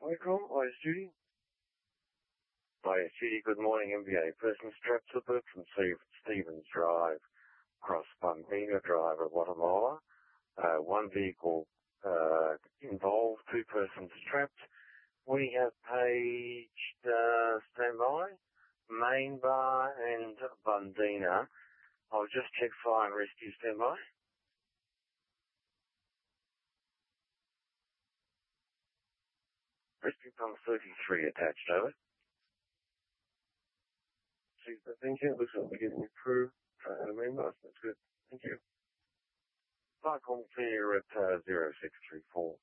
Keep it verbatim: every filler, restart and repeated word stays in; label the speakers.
Speaker 1: Icom, I S Judy. I S Judy, good morning, M V A. Person strapped to the book from Stevens Drive, across Bundeena Drive of Guatemala. Uh, one vehicle uh, involved, two persons strapped. We have paged uh, standby, main bar and Bundeena. I'll just check fire and rescue standby. Rescue pump thirty-three attached, over. Super, thank you. Looks like we're getting approved. Uh, the main bar, that's good. Thank you. Flight call clear at uh, zero six three four.